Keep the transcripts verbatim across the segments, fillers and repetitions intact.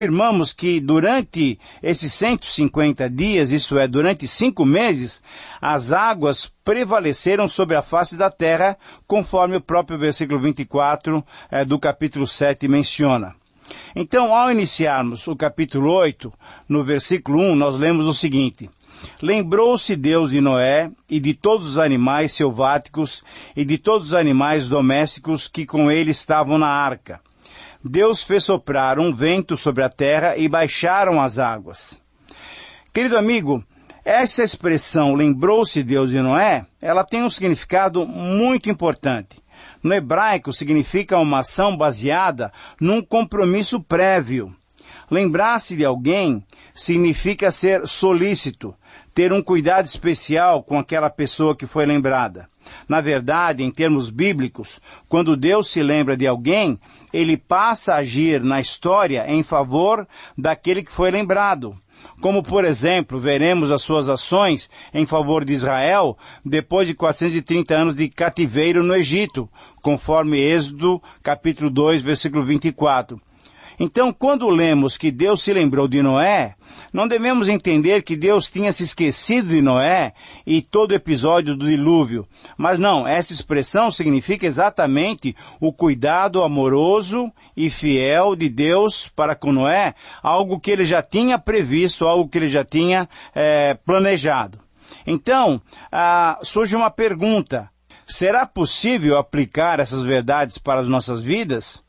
Afirmamos que durante esses cento e cinquenta dias, isso é, durante cinco meses, as águas prevaleceram sobre a face da terra, conforme o próprio versículo vinte e quatro eh, do capítulo sete menciona. Então, ao iniciarmos o capítulo oito, no versículo um, nós lemos o seguinte: Lembrou-se Deus de Noé e de todos os animais selváticos e de todos os animais domésticos que com ele estavam na arca. Deus fez soprar um vento sobre a terra e baixaram as águas. Querido amigo, essa expressão, lembrou-se Deus de Noé, ela tem um significado muito importante. No hebraico, significa uma ação baseada num compromisso prévio. Lembrar-se de alguém significa ser solícito, ter um cuidado especial com aquela pessoa que foi lembrada. Na verdade, em termos bíblicos, quando Deus se lembra de alguém, ele passa a agir na história em favor daquele que foi lembrado. Como, por exemplo, veremos as suas ações em favor de Israel depois de quatrocentos e trinta anos de cativeiro no Egito, conforme Êxodo, capítulo dois, versículo vinte e quatro. Então, quando lemos que Deus se lembrou de Noé, não devemos entender que Deus tinha se esquecido de Noé e todo o episódio do dilúvio. Mas não, essa expressão significa exatamente o cuidado amoroso e fiel de Deus para com Noé, algo que ele já tinha previsto, algo que ele já tinha é, planejado. Então, ah, surge uma pergunta: será possível aplicar essas verdades para as nossas vidas?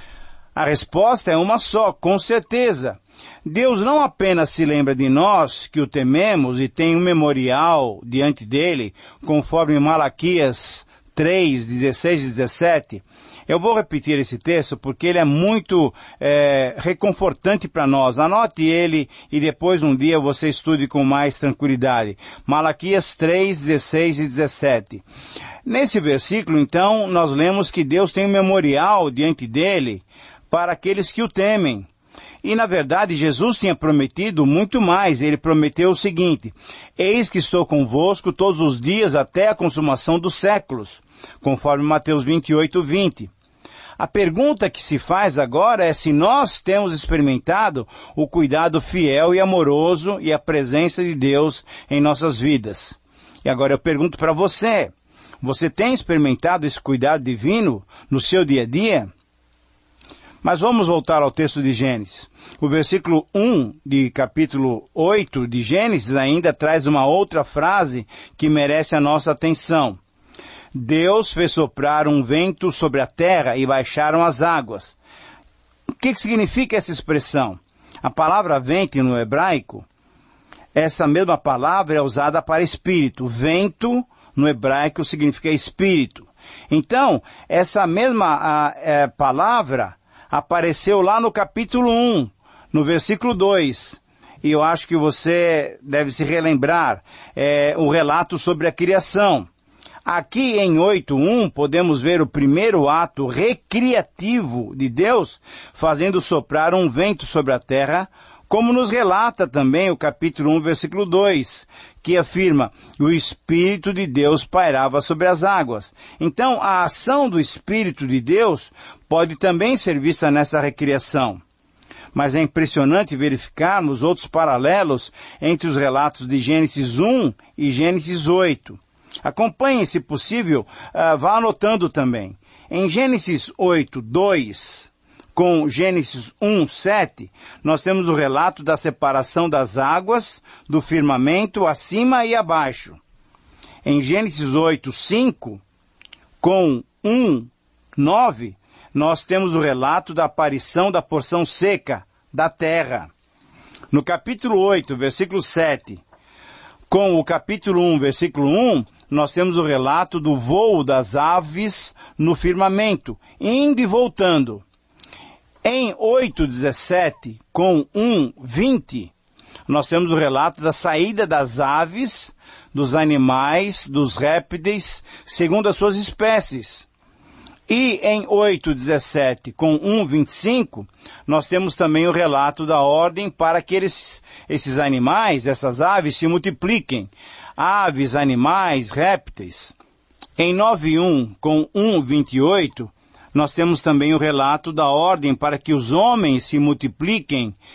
A resposta é uma só, com certeza. Deus não apenas se lembra de nós, que o tememos, e tem um memorial diante dele, conforme Malaquias três, dezesseis e dezessete. Eu vou repetir esse texto porque ele é muito é, reconfortante para nós. Anote ele e depois um dia você estude com mais tranquilidade. Malaquias três, dezesseis e dezessete. Nesse versículo, então, nós lemos que Deus tem um memorial diante dele para aqueles que o temem. E, na verdade, Jesus tinha prometido muito mais. Ele prometeu o seguinte: eis que estou convosco todos os dias até a consumação dos séculos, conforme Mateus vinte e oito, vinte. A pergunta que se faz agora é se nós temos experimentado o cuidado fiel e amoroso e a presença de Deus em nossas vidas. E agora eu pergunto para você, você tem experimentado esse cuidado divino no seu dia a dia? Mas vamos voltar ao texto de Gênesis. O versículo um de capítulo oito de Gênesis ainda traz uma outra frase que merece a nossa atenção. Deus fez soprar um vento sobre a terra e baixaram as águas. O que significa essa expressão? A palavra vento no hebraico, essa mesma palavra é usada para espírito. Vento no hebraico significa espírito. Então, essa mesma a, a, palavra apareceu lá no capítulo um, no versículo dois. E eu acho que você deve se relembrar é, o relato sobre a criação. Aqui em oito um podemos ver o primeiro ato recriativo de Deus fazendo soprar um vento sobre a terra, como nos relata também o capítulo um, versículo dois, que afirma: o Espírito de Deus pairava sobre as águas. Então, a ação do Espírito de Deus pode também ser vista nessa recriação. Mas é impressionante verificarmos outros paralelos entre os relatos de Gênesis um e Gênesis oito. Acompanhe, se possível, uh, vá anotando também. Em Gênesis oito, dois, com Gênesis um, sete, nós temos o relato da separação das águas do firmamento acima e abaixo. Em Gênesis oito, cinco, com um, nove, nós temos o relato da aparição da porção seca da terra. No capítulo oito, versículo sete, com o capítulo um, versículo um, nós temos o relato do voo das aves no firmamento, indo e voltando. Em oito, dezessete, com um, vinte, nós temos o relato da saída das aves, dos animais, dos répteis, segundo as suas espécies. E em oito, dezessete, com um, vinte e cinco, nós temos também o relato da ordem para que eles, esses animais, essas aves, se multipliquem. Aves, animais, répteis. Em nove, um, com um, vinte e oito, Nós temos também o relato da ordem para que os homens se multipliquem